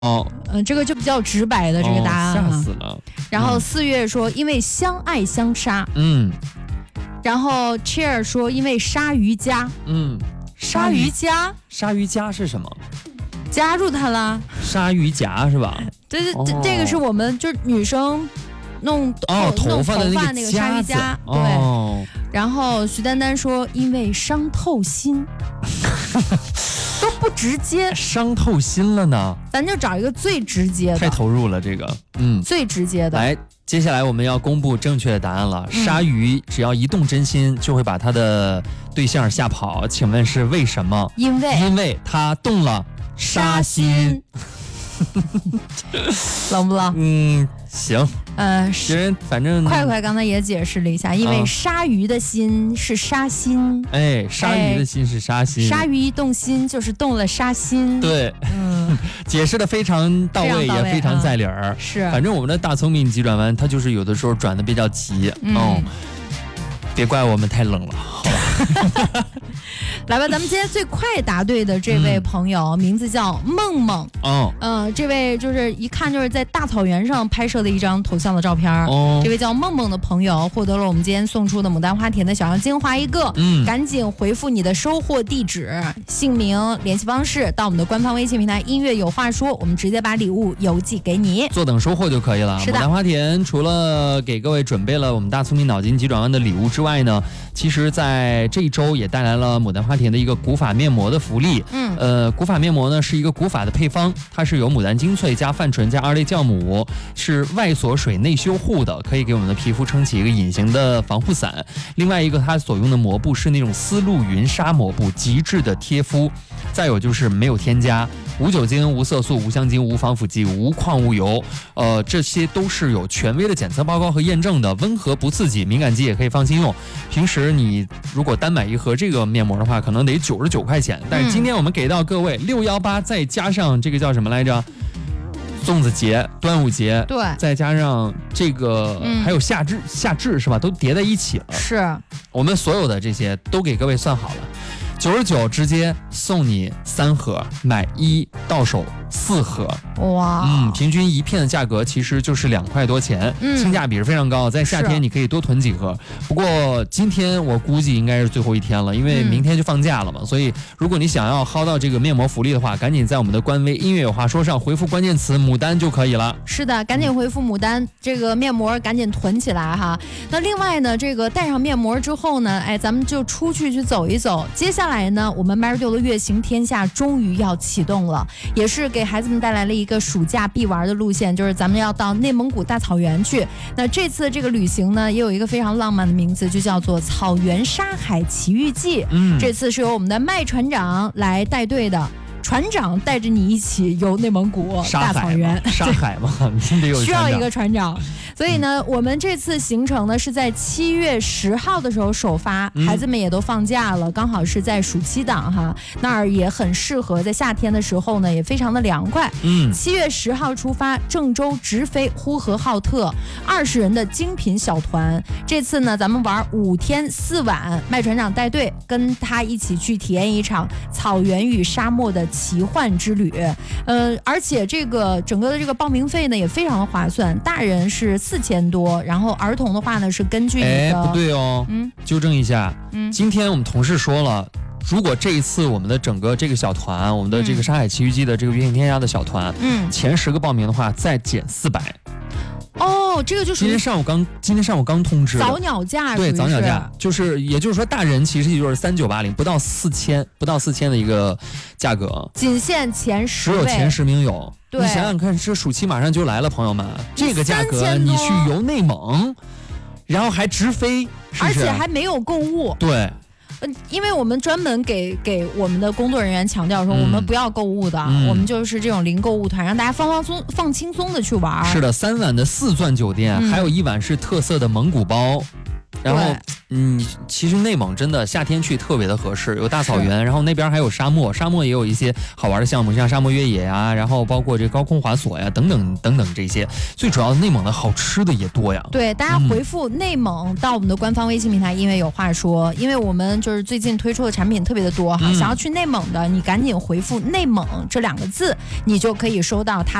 哦， 这个就比较直白的这个答案吓死了。 然后4月说因为相爱相杀，然后 Cheer 说因为鲨鱼家，鲨鱼家， 鲨鱼家是什么？ 加入它了， 鲨鱼夹是吧？ 对，这个是我们就是女生弄头发的那个鲨鱼夹，对。然后徐丹丹说因为伤透心，都不直接， 伤透心了呢。 咱就找一个最直接的， 太投入了这个， 最直接的。 来，接下来我们要公布正确的答案了。鲨鱼只要一动真心，就会把它的对象吓跑，请问是为什么？因为它动了杀心。 冷不冷？ 行。反正快刚才也解释了一下，因为鲨鱼的心是杀心， 鲨鱼的心是杀心， 鲨鱼一动心就是动了杀心。 对，解释的非常到位，也非常在理儿。 是， 反正我们的大聪明急转弯，它就是有的时候转的比较急。别怪我们太冷了，好吧？ 来吧，咱们今天最快答对的这位朋友，名字叫梦梦。这位就是一看就是在大草原上拍摄的一张头像的照片。这位叫梦梦的朋友获得了我们今天送出的牡丹花田的小样精华1个。赶紧回复你的收货地址、姓名、联系方式到我们的官方微信平台音乐有话说，我们直接把礼物邮寄给你， 坐等收货就可以了。牡丹花田除了给各位准备了我们大聪明脑筋急转弯的礼物之外呢，其实在这一周也带来了牡丹花田的一个古法面膜的福利。古法面膜呢是一个古法的配方，它是由牡丹精粹加泛醇加2类酵母，是外锁水内修护的，可以给我们的皮肤撑起一个隐形的防护伞。另外一个它所用的膜布是那种丝路云纱膜布，极致的贴肤。再有就是没有添加，无酒精、无色素、无香精、无防腐剂、无矿物油，这些都是有权威的检测报告和验证的，温和不刺激，敏感肌也可以放心用。平时你如果单买一盒这个面膜的话，可能得99块钱，但是今天我们给到各位618，再加上这个叫什么来着？粽子节、端午节， 对， 再加上这个还有夏至是吧？都叠在一起了。 是， 我们所有的这些都给各位算好了。99直接送你3盒，买1到手4盒。 哇， 平均一片的价格其实就是2块多钱，性价比是非常高。在夏天你可以多囤几盒。不过今天我估计应该是最后一天了，因为明天就放假了嘛。所以如果你想要薅到这个面膜福利的话，赶紧在我们的官微音乐有话说上回复关键词牡丹就可以了。 是的，赶紧回复牡丹，这个面膜赶紧囤起来哈。那另外呢，这个带上面膜之后呢，咱们就出去走一走。接下来呢，我们 Mario 的月行天下终于要启动了，也是给孩子们带来了一个暑假必玩的路线，就是咱们要到内蒙古大草原去。那这次这个旅行呢，也有一个非常浪漫的名字，就叫做草原沙海奇遇记。这次是由我们的麦船长来带队的。船长带着你一起游内蒙古大草原， 沙海嘛，你得有需要一个船长。所以呢，我们这次行程呢是在7月10号的时候首发，孩子们也都放假了，刚好是在暑期档哈，那儿也很适合在夏天的时候呢，也非常的凉快。7月10号出发，郑州直飞呼和浩特，20人的精品小团。这次呢，咱们玩5天4晚，麦船长带队，跟他一起去体验一场草原与沙漠的奇幻之旅。而且这个整个的这个报名费呢也非常的划算，大人是4000多，然后儿童的话呢是根据你的不对哦，纠正一下，今天我们同事说了，如果这一次我们的整个这个小团，我们的这个沙海奇遇记的这个月行天下的小团，前10个报名的话再减400。 这个就是今天上午刚通知早鸟价， 对，早鸟价也就是说大人其实也就是3980，不到4000的一个价格， 仅限前10位， 只有前10名有。 对， 你想想看，这暑期马上就来了，朋友们，这个价格你去游内蒙，然后还直飞， 而且还没有购物。 对。 因为我们专门给我们的工作人员强调说，我们不要购物的，我们就是这种零购物团，让大家放轻松的去玩。 是的，3晚的4钻酒店，还有1晚是特色的蒙古包。 然后其实内蒙真的夏天去特别的合适，有大草原，然后那边还有沙漠，沙漠也有一些好玩的项目，像沙漠越野呀，然后包括这高空滑索呀，等等等等这些。最主要的，内蒙的好吃的也多呀。 对，大家回复内蒙到我们的官方微信平台，因为有话说，因为我们就是最近推出的产品特别的多哈，想要去内蒙的，你赶紧回复内蒙这2个字，你就可以收到它